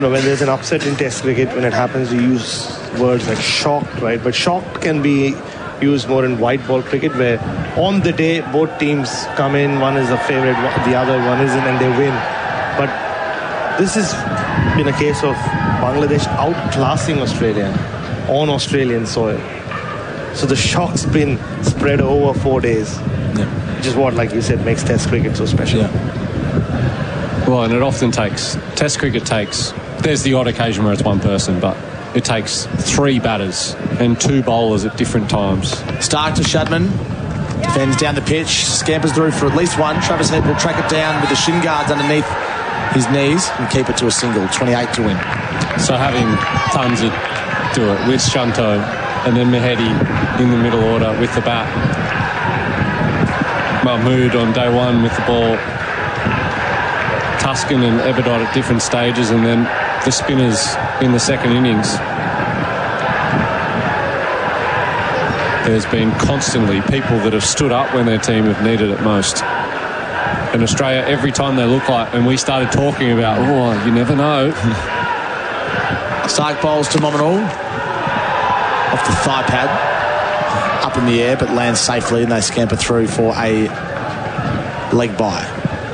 When there's an upset in Test cricket, when it happens, you use words like shocked, right? But shocked can be used more in white ball cricket, where on the day both teams come in, one is a favourite, the other one isn't, and they win. But this has been a case of Bangladesh outclassing Australia on Australian soil. So the shock's been spread over 4 days, which is what, like you said, makes Test cricket so special. Well, and it often takes, Test cricket takes, there's the odd occasion where it's one person, but it takes 3 batters and 2 bowlers at different times. Stark to Shadman. Defends down the pitch. Scampers through for at least one. Travis Head will track it down with the shin guards underneath his knees and keep it to a single. 28 to win. So having Tanzit do it with Shanto and then Mehedi in the middle order with the bat. Mahmood on day one with the ball. Tuscan and Eberdot at different stages, and then the spinners in the second innings. There's been constantly people that have stood up when their team have needed it most. And Australia, every time they look like, and we started talking about, you never know. Stark bowls to Mominol. Off the thigh pad. Up in the air, but lands safely, and they scamper through for a leg bye.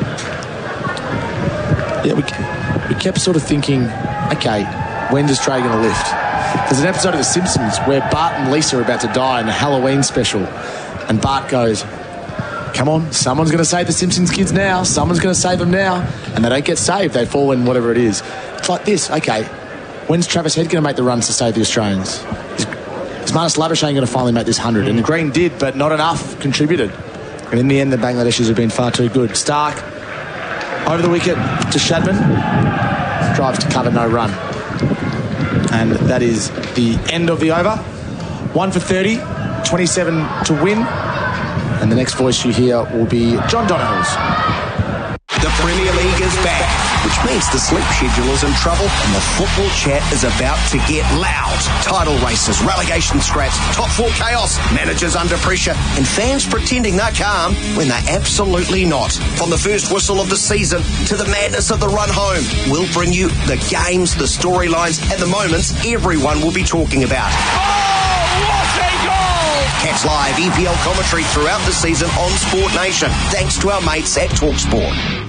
Yeah, we kept sort of thinking, okay, when's Australia going to lift? There's an episode of The Simpsons where Bart and Lisa are about to die in a Halloween special, and Bart goes, come on, someone's going to save the Simpsons kids now, someone's going to save them now, and they don't get saved, they fall in whatever it is. It's like this, okay, when's Travis Head going to make the runs to save the Australians? Is Marnus Labuschagne going to finally make this 100? And the Green did, but not enough contributed. And in the end, the Bangladeshis have been far too good. Stark over the wicket to Shadman. Drives to cover, no run. And that is the end of the over. 1 for 30, 27 to win. And the next voice you hear will be John Donahue's. The Premier League is back, which means the sleep schedule is in trouble and the football chat is about to get loud. Title races, relegation scraps, top 4 chaos, managers under pressure, and fans pretending they're calm when they're absolutely not. From the first whistle of the season to the madness of the run home, we'll bring you the games, the storylines, and the moments everyone will be talking about. Oh, what a goal! Catch live EPL commentary throughout the season on Sport Nation, thanks to our mates at TalkSport.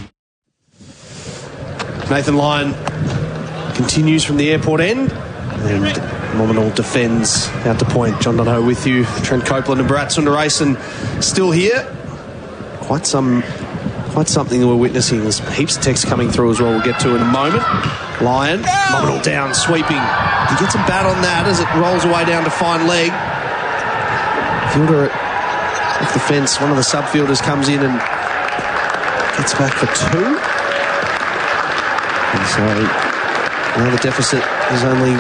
Nathan Lyon continues from the airport end, and Mominol defends out to point. John Donohoe with you. Trent Copeland and Bharat Sundaresan still here. Quite something that we're witnessing. There's heaps of text coming through as well. We'll get to in a moment. Lyon, Mominol down, sweeping. He gets a bat on that as it rolls away down to fine leg. Fielder off the fence. One of the sub-fielders comes in and gets back for 2. And so now the deficit is only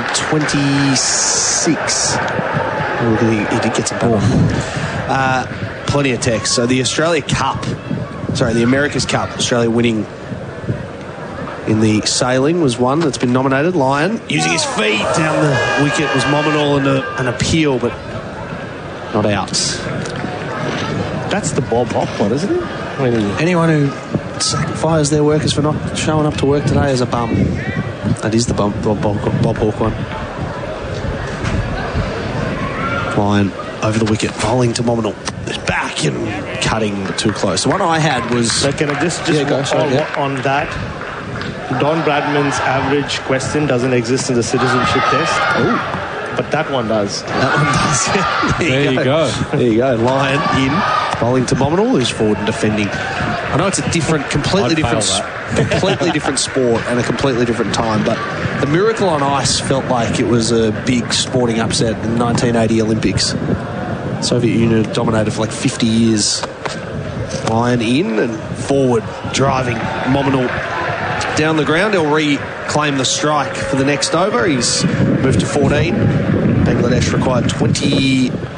26. He gets a ball. Plenty of text. So the the America's Cup, Australia winning in the sailing was one that's been nominated. Lyon using his feet down the wicket was Mominol and an appeal, but not out. That's the Bob Hawke one, isn't it? Anyone who fires their workers for not showing up to work today is a bum. That is the Bob Hawke one. Lyon over the wicket, bowling to Mominol. It's back and cutting, but too close. The one I had was... So can I just on that? Don Bradman's average question doesn't exist in the citizenship test. Oh. But that one does. That one does. There you go. There you go. Lyon in, bowling to Mominol, who's forward and defending. I know it's a completely different sport and a completely different time, but the Miracle on Ice felt like it was a big sporting upset in the 1980 Olympics. Soviet Union dominated for like 50 years. Lyon in and forward, driving Mominol down the ground. He'll reclaim the strike for the next over. He's moved to 14. Bangladesh required 20